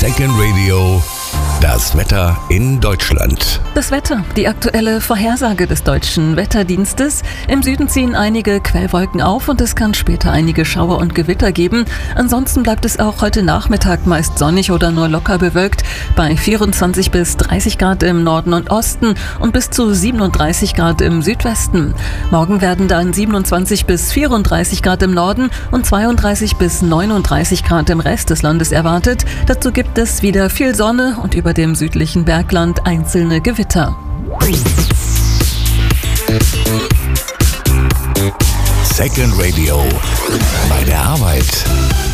Second Radio, das Wetter in Deutschland. Das Wetter, die aktuelle Vorhersage des Deutschen Wetterdienstes. Im Süden ziehen einige Quellwolken auf und es kann später einige Schauer und Gewitter geben. Ansonsten bleibt es auch heute Nachmittag meist sonnig oder nur locker bewölkt bei 24 bis 30 Grad im Norden und Osten und bis zu 37 Grad im Südwesten. Morgen werden dann 27 bis 34 Grad im Norden und 32 bis 39 Grad im Rest des Landes erwartet. Dazu gibt es wieder viel Sonne und über dem südlichen Bergland einzelne Gewitter. Second Radio, bei der Arbeit.